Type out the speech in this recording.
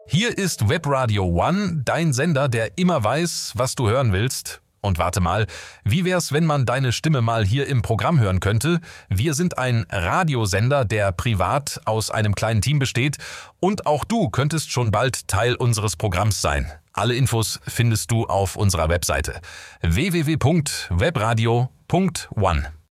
Hier ist Webradio One, dein Sender, der immer weiß, was du hören willst. Und warte mal, wie wär's, wenn man deine Stimme mal hier im Programm hören könnte? Wir sind ein Radiosender, der privat aus einem kleinen Team besteht. Und auch du könntest schon bald Teil unseres Programms sein. Alle Infos findest du auf unserer Webseite www.webradio.one.